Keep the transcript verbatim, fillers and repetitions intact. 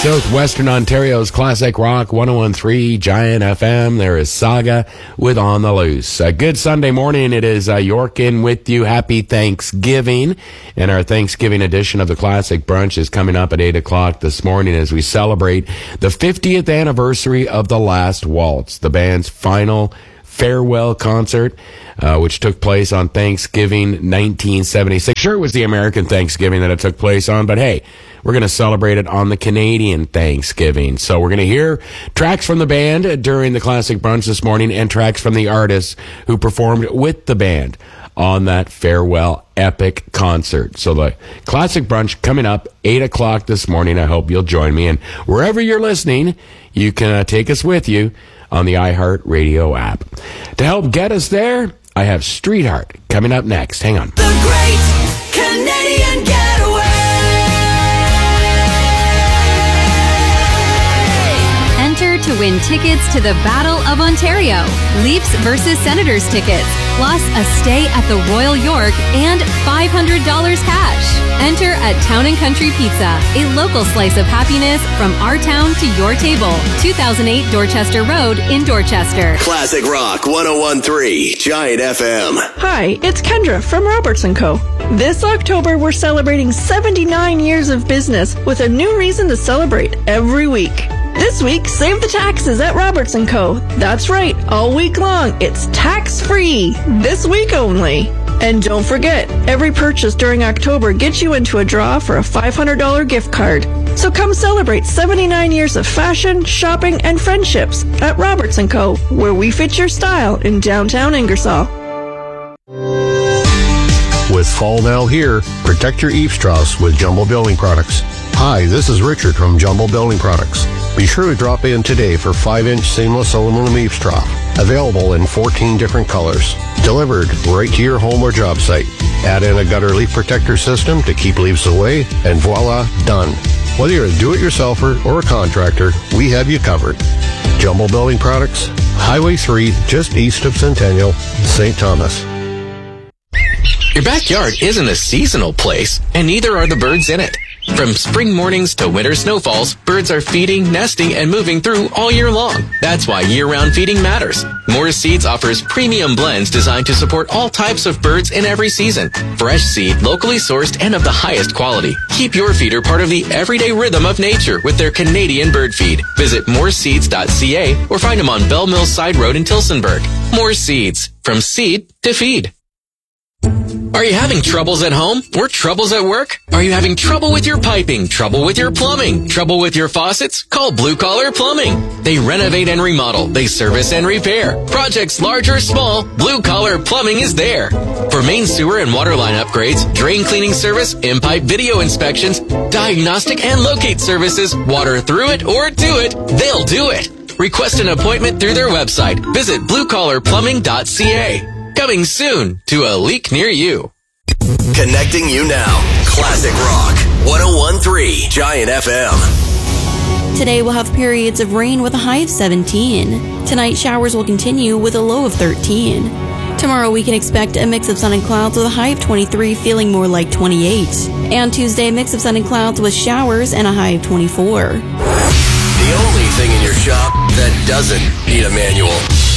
Southwestern Ontario's Classic Rock one oh one point three Giant F M. There is Saga with On the Loose. A good Sunday morning. It is uh, Yorkin with you. Happy Thanksgiving. And our Thanksgiving edition of the Classic Brunch is coming up at eight o'clock this morning as we celebrate the fiftieth anniversary of The Last Waltz, the band's final farewell concert, uh, which took place on Thanksgiving nineteen seventy-six. Sure, it was the American Thanksgiving that it took place on, but hey, we're going to celebrate it on the Canadian Thanksgiving. So we're going to hear tracks from the band during the Classic Brunch this morning and tracks from the artists who performed with the band on that farewell epic concert. So the Classic Brunch coming up eight o'clock this morning. I hope you'll join me. And wherever you're listening, you can uh, take us with you on the iHeartRadio app. To help get us there, I have Streetheart coming up next. Hang on. The Great Canadian Getaway. Enter to win tickets to the Battle of Ontario, Leafs versus Senators tickets, plus a stay at the Royal York and five hundred dollars cash. Enter at Town and Country Pizza, a local slice of happiness from our town to your table. two thousand eight Dorchester Road in Dorchester. Classic Rock one oh one point three Giant F M. Hi, it's Kendra from Roberts and Co. This October, we're celebrating seventy-nine years of business with a new reason to celebrate every week. This week, save the taxes at Roberts and Co. That's right, all week long, it's tax-free. This week only. And don't forget, every purchase during October gets you into a draw for a five hundred dollars gift card. So come celebrate seventy-nine years of fashion, shopping, and friendships at Roberts and Co., where we fit your style in downtown Ingersoll. With fall now here, protect your eavesdrops with Jumbo Building Products. Hi, this is Richard from Jumbo Building Products. Be sure to drop in today for five inch seamless aluminum eaves trough, available in fourteen different colors, delivered right to your home or job site. Add in a gutter leaf protector system to keep leaves away, and voila, done. Whether you're a do-it-yourselfer or a contractor, we have you covered. Jumbo Building Products, Highway three, just east of Centennial, Saint Thomas. Your backyard isn't a seasonal place, and neither are the birds in it. From spring mornings to winter snowfalls, birds are feeding, nesting, and moving through all year long. That's why year-round feeding matters. Morris Seeds offers premium blends designed to support all types of birds in every season. Fresh seed, locally sourced, and of the highest quality. Keep your feeder part of the everyday rhythm of nature with their Canadian bird feed. Visit morris seeds dot c a or find them on Bell Mills Side Road in Tilsonburg. Morris Seeds, from seed to feed. Are you having troubles at home or troubles at work? Are you having trouble with your piping, trouble with your plumbing, trouble with your faucets? Call Blue Collar Plumbing. They renovate and remodel. They service and repair. Projects large or small, Blue Collar Plumbing is there. For main sewer and water line upgrades, drain cleaning service, in-pipe video inspections, diagnostic and locate services, water through it or to it, they'll do it. Request an appointment through their website. Visit blue collar plumbing dot c a. Coming soon to a leak near you. Connecting you now. Classic Rock one oh one point three Giant F M. Today we'll have periods of rain with a high of seventeen. Tonight showers will continue with a low of thirteen. Tomorrow we can expect a mix of sun and clouds with a high of twenty-three, feeling more like twenty-eight. And Tuesday, a mix of sun and clouds with showers and a high of twenty-four. The only thing in your shop that doesn't need a manual.